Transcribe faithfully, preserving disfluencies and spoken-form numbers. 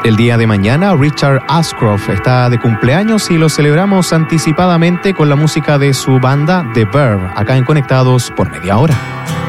El día de mañana, Richard Ashcroft está de cumpleaños y lo celebramos anticipadamente con la música de su banda The Verve, acá en Conectados por Media Hora.